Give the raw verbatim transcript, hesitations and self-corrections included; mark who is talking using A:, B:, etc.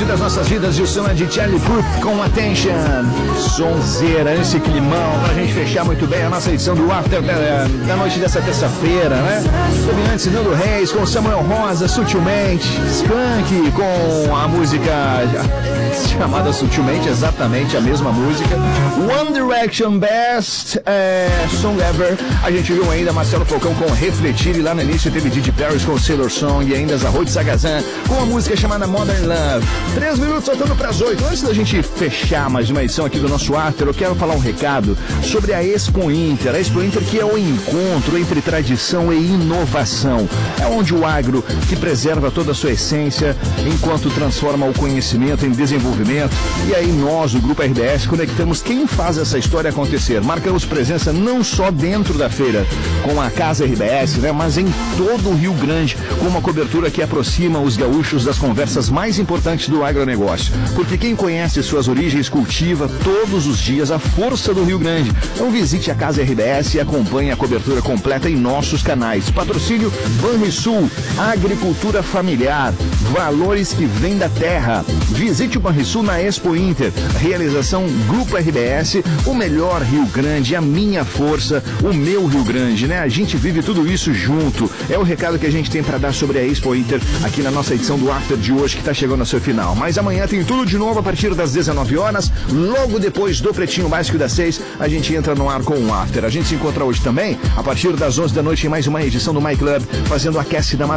A: rádio das nossas vidas, e o som é de Charlie Puth com Attention. Sonzeira, esse climão, pra gente fechar muito bem a nossa edição do After da, da noite dessa terça-feira, né? Teve antes Nando Reis com Samuel Rosa, Sutilmente, Skank com a música chamada Sutilmente, exatamente a mesma música. One Direction Best é, Song Ever. A gente viu ainda Marcelo Falcão com Refletir, e lá no início teve Didi Paris com Sailor Song, e ainda Zahoi de Sagazan com a música chamada Modern Love. Três minutos faltando para as oito. Antes da gente fechar mais uma edição aqui do nosso After, eu quero falar um recado sobre a Expo Inter. A Expo Inter, que é o encontro entre tradição e inovação. É onde o agro, que preserva toda a sua essência, enquanto transforma o conhecimento em desenvolvimento. E aí nós, o Grupo R B S, conectamos quem faz essa história acontecer. Marcamos presença não só dentro da feira, com a Casa R B S, né, mas em todo o Rio Grande, com uma cobertura que aproxima os gaúchos das conversas mais importantes do agronegócio. Porque quem conhece suas origens cultiva todos os dias a força do Rio Grande. Então visite a Casa R B S e acompanhe a cobertura completa em nossos canais. Patrocínio Banrisul, agricultura familiar, valores que vêm da terra. Visite o Banrisul na Expo Inter. Realização Grupo R B S, o melhor Rio Grande, a minha força, o meu Rio Grande, né? A gente vive tudo isso junto. É o recado que a gente tem para dar sobre a Expo Inter aqui na nossa edição do After de hoje, que está chegando ao seu final. Mas amanhã tem tudo de novo a partir das dezenove horas, logo depois do Pretinho Básico das seis, a gente entra no ar com o After. A gente se encontra hoje também, a partir das onze da noite, em mais uma edição do My Club, fazendo o Aquece da